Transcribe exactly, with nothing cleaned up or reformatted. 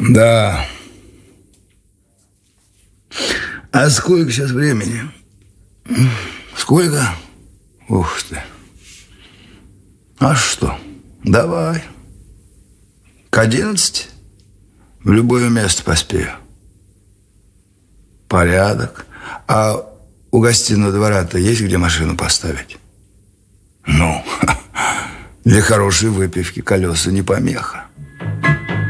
Да. А сколько сейчас времени? Сколько? Ух ты. А что? Давай. К одиннадцати? В любое место поспею. Порядок. А у гостиного двора-то есть где машину поставить? Ну, для хорошей выпивки колеса не помеха.